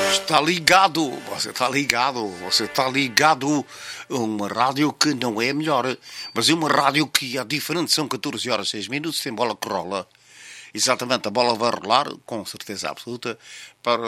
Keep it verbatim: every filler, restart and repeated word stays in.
Está ligado, você está ligado, você está ligado a uma rádio que não é a melhor, mas é uma rádio que é diferente, são catorze horas e seis minutos, tem bola que rola. Exatamente, a bola vai rolar, com certeza absoluta, para